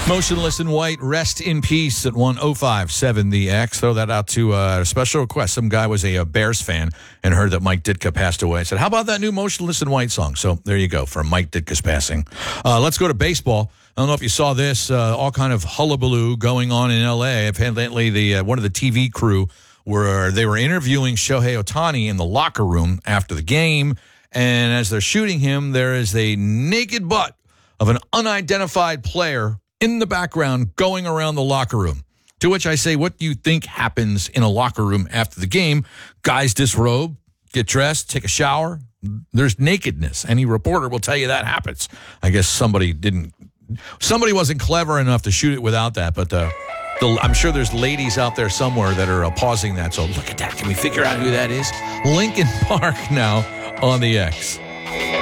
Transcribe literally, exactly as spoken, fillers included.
Motionless in White, rest in peace at one oh five seven The X. Throw that out to uh, a special request. Some guy was a, a Bears fan and heard that Mike Ditka passed away. I said, how about that new Motionless in White song? So there you go for Mike Ditka's passing. Uh, let's go to baseball. I don't know if you saw this, uh, all kind of hullabaloo going on in L A. Apparently, the uh, one of the T V crew, were they were interviewing Shohei Ohtani in the locker room after the game. And as they're shooting him, there is a naked butt of an unidentified player in the background going around the locker room. To which I say, what do you think happens in a locker room after the game? Guys disrobe, get dressed, take a shower. There's nakedness. Any reporter will tell you that happens. I guess somebody didn't, somebody wasn't clever enough to shoot it without that, but uh, the, I'm sure there's ladies out there somewhere that are uh, pausing that. So look at that. Can we figure out who that is? Linkin Park now on the X.